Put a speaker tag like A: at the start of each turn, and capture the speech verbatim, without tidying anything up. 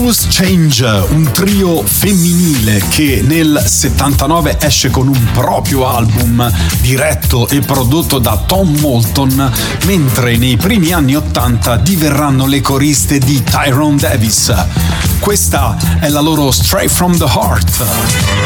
A: Loose Change, un trio femminile che nel settantanove esce con un proprio album diretto e prodotto da Tom Moulton, mentre nei primi anni ottanta diverranno le coriste di Tyrone Davis. Questa è la loro Straight from the Heart.